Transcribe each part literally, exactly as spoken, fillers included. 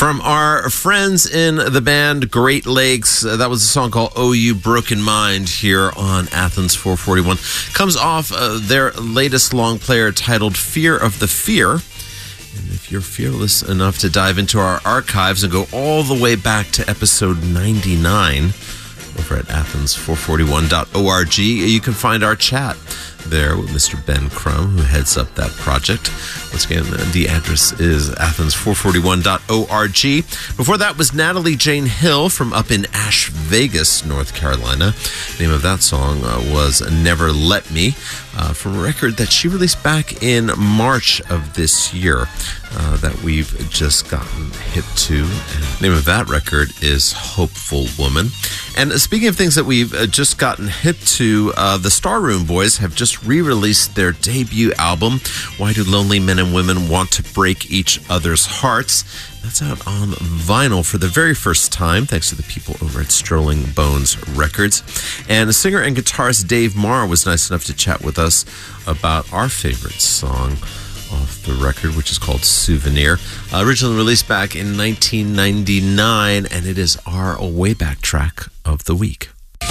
From our friends in the band Great Lakes, uh, that was a song called Oh You Broken Mind here on Athens four forty-one. Comes off uh, their latest long player titled Fear of the Fear. And if you're fearless enough to dive into our archives and go all the way back to episode ninety-nine over at athens four forty-one dot org, you can find our chat there with Mister Ben Crum, who heads up that project. Once again, the address is athens four forty-one dot org. Before that was Natalie Jane Hill from up in Ash Vegas, North Carolina. The name of that song uh, was Never Let Me, uh, from a record that she released back in March of this year uh, that we've just gotten hip to. And the name of that record is Hopeful Woman. And speaking of things that we've uh, just gotten hip to, uh, the Starroom Boys have just re-released their debut album, Why Do Lonely Men and Women Want to Break Each Other's Hearts? That's out on vinyl for the very first time, thanks to the people over at Sterling Bones Records. And singer and guitarist Dave Marr was nice enough to chat with us about our favorite song off the record, which is called Souvenir. Uh, originally released back in nineteen ninety-nine, and it is our way back track of the week.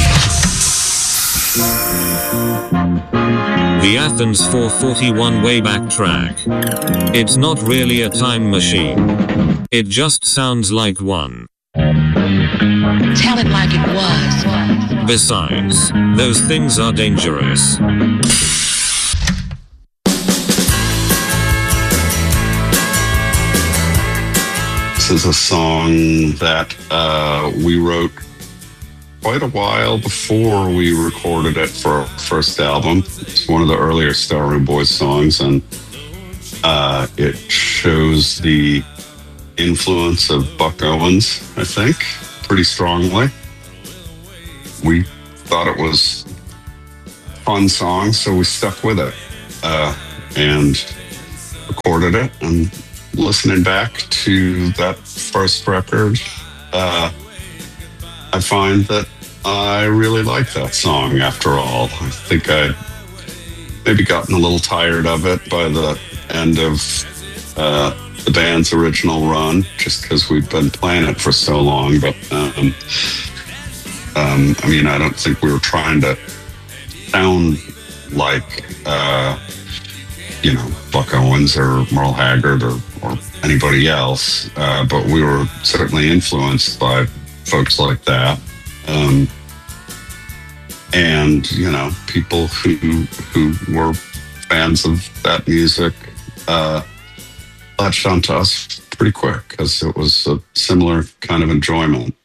The Athens four forty-one Wayback Track. It's not really a time machine. It just sounds like one. Tell it like it was. Besides, those things are dangerous. This is a song that uh, we wrote quite a while before we recorded it for our first album. It's one of the earlier Starroom Boys songs, and uh, it shows the influence of Buck Owens, I think, pretty strongly. We thought it was a fun song, so we stuck with it uh, and recorded it. And listening back to that first record, uh, I find that I really like that song after all. I think I'd maybe gotten a little tired of it by the end of uh, the band's original run, just because we'd been playing it for so long. But, um, um, I mean, I don't think we were trying to sound like, uh, you know, Buck Owens or Merle Haggard or, or anybody else, uh, but we were certainly influenced by folks like that, um, and you know, people who who were fans of that music uh, latched onto us pretty quick because it was a similar kind of enjoyment.